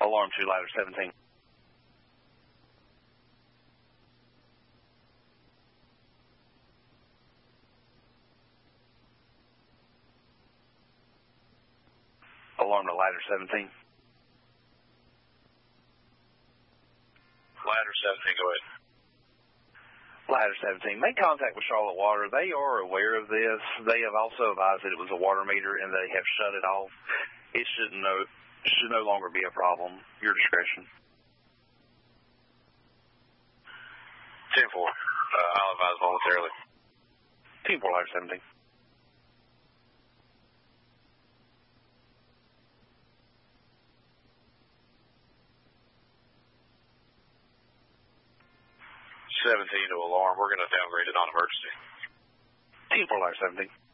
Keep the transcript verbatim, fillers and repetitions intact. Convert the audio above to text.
Alarm two, ladder seventeen. Alarm to ladder seventeen. Ladder seventeen, go ahead. Ladder seventeen, make contact with Charlotte Water. They are aware of this. They have also advised that it was a water meter and they have shut it off. It should no, should no longer be a problem. Your discretion. ten four, uh, I'll advise voluntarily. ten four, ladder seventeen. seventeen to alarm. We're going to downgrade it on emergency. ten four, ladder seventeen.